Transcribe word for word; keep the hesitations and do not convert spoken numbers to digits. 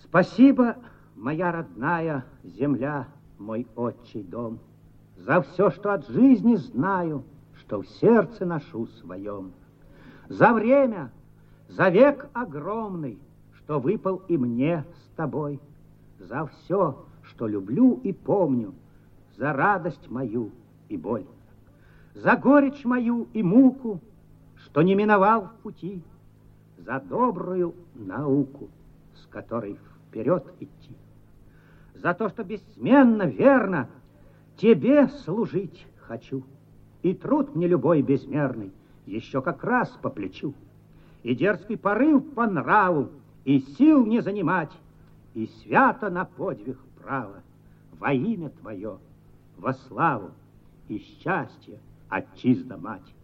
Спасибо, моя родная земля, мой отчий дом, за все, что от жизни знаю, что в сердце ношу своем. За время, за век огромный, что выпал и мне с тобой. За все, что люблю и помню, за радость мою и боль. За горечь мою и муку, что не миновал в пути. За добрую науку, с которой вперед идти. За то, что бессменно, верно тебе служить хочу. И труд мне любой безмерный еще как раз по плечу. И дерзкий порыв по нраву, и сил не занимать, и свято на подвиг право во имя твое, во славу и счастье, отчизна мать.